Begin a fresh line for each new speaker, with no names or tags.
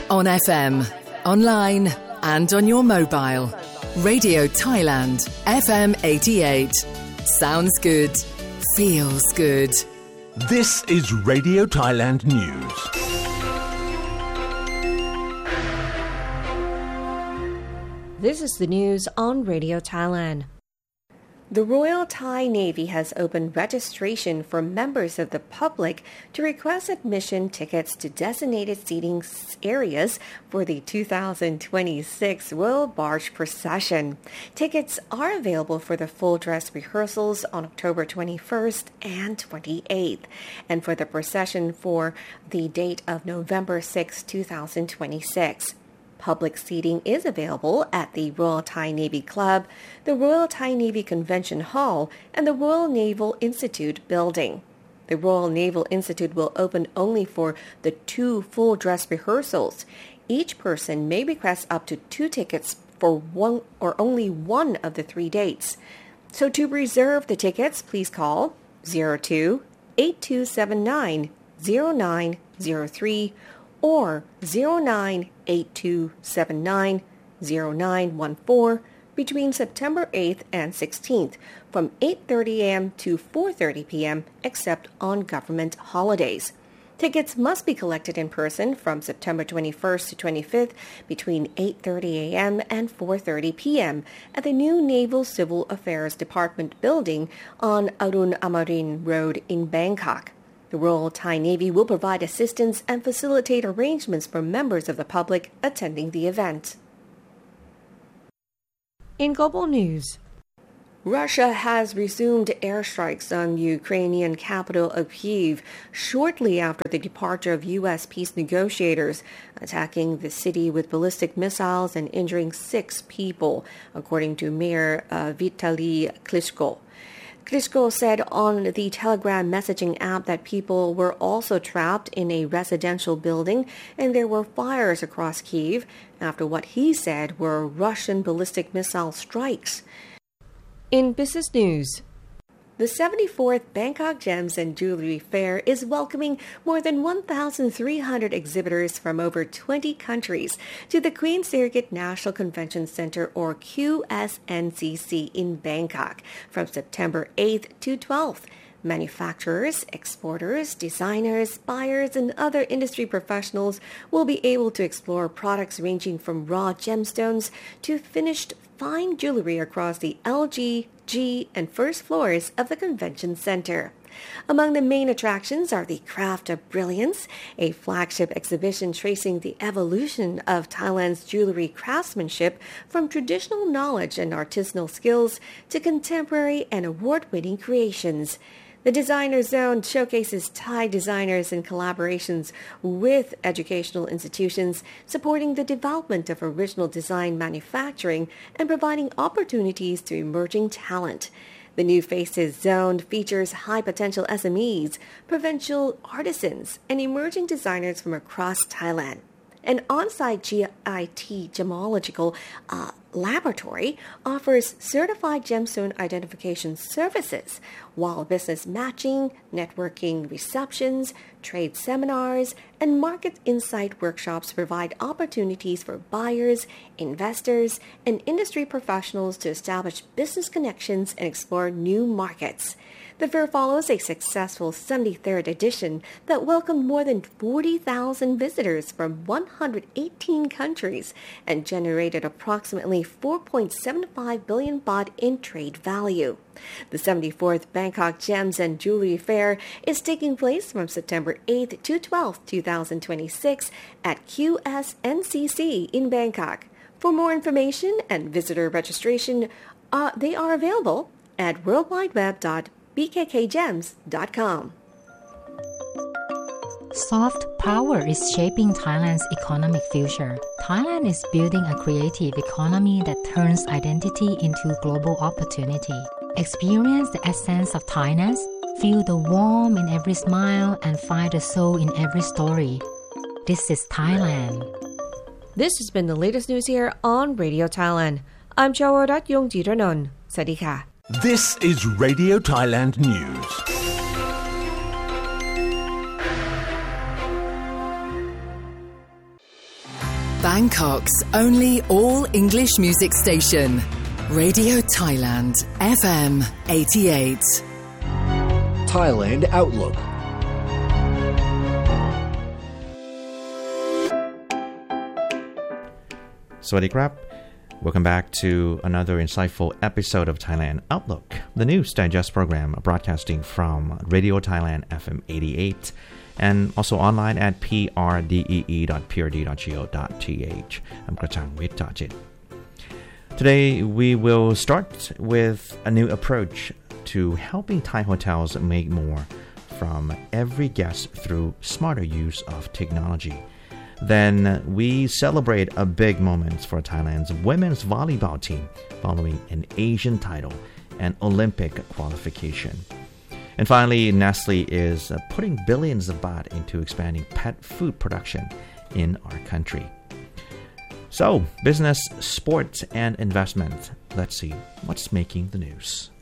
On FM, online and on your mobile. Radio Thailand, FM 88. Sounds good. Feels good.
This is Radio Thailand News.
This is the news on Radio Thailand. The Royal Thai Navy has opened registration for members of the public to request admission tickets to designated seating areas for the 2026 Royal Barge Procession. Tickets are available for the full dress rehearsals on October 21st and 28th, and for the procession for the date of November 6, 2026. Public seating is available at the Royal Thai Navy Club, the Royal Thai Navy Convention Hall, and the Royal Naval Institute building. The Royal Naval Institute will open only for the 2 full dress rehearsals. Each person may request up to 2 tickets for one or only one of the 3 dates. So to reserve the tickets, please call 02-8279-0903 or 0982790914 between September 8th and 16th from 8:30 a.m. to 4:30 p.m. except on government holidays. Tickets must be collected in person from September 21st to 25th between 8:30 a.m. and 4:30 p.m. at the new Naval Civil Affairs Department building on Arun Amarin Road in Bangkok. The Royal Thai Navy will provide assistance and facilitate arrangements for members of the public attending the event. In global news, Russia has resumed airstrikes on Ukrainian capital of Kyiv shortly after the departure of U.S. peace negotiators, attacking the city with ballistic missiles and injuring 6 people, according to Mayor Vitaly Klitschko. Klitschko said on the Telegram messaging app that people were also trapped in a residential building and there were fires across Kyiv after what he said were Russian ballistic missile strikes. In business news, the 74th Bangkok Gems and Jewelry Fair is welcoming more than 1,300 exhibitors from over 20 countries to the Queen Sirikit National Convention Center, or QSNCC, in Bangkok from September 8th to 12th. Manufacturers, exporters, designers, buyers, and other industry professionals will be able to explore products ranging from raw gemstones to finished fine jewelry across the LG, G, and first floors of the convention center. Among the main attractions are the Craft of Brilliance, a flagship exhibition tracing the evolution of Thailand's jewelry craftsmanship from traditional knowledge and artisanal skills to contemporary and award-winning creations. The Designer Zone showcases Thai designers in collaborations with educational institutions, supporting the development of original design manufacturing and providing opportunities to emerging talent. The New Faces Zone features high-potential SMEs, provincial artisans, and emerging designers from across Thailand. An on-site GIT gemological laboratory offers certified gemstone identification services, while business matching, networking receptions, trade seminars, and market insight workshops provide opportunities for buyers, investors, and industry professionals to establish business connections and explore new markets. The fair follows a successful 73rd edition that welcomed more than 40,000 visitors from 118 countries and generated approximately 4.75 billion baht in trade value. The 74th Bangkok Gems and Jewelry Fair is taking place from September 8th to 12th, 2026 at QSNCC in Bangkok. For more information and visitor registration, they are available at worldwideweb.bkkgems.com.
Soft power is shaping Thailand's economic future. Thailand is building a creative economy that turns identity into global opportunity. Experience the essence of Thainess, feel the warmth in every smile, and find the soul in every story. This is Thailand.
This has been the latest news here on Radio Thailand. I'm Chawarat Yongjitranon. Sadika.
This is Radio Thailand News.
Bangkok's only all-English music station. Radio Thailand, FM 88.
Thailand Outlook.
Sawasdee krab. Welcome back to another insightful episode of Thailand Outlook, the news digest program broadcasting from Radio Thailand FM 88 and also online at prdee.prd.go.th. I'm Krachang Wittachit. Today we will start with a new approach to helping Thai hotels make more from every guest through smarter use of technology. Then we celebrate a big moment for Thailand's women's volleyball team following an Asian title and Olympic qualification. And finally, Nestle is putting billions of baht into expanding pet food production in our country. So, business, sports, and investment. Let's see what's making the news.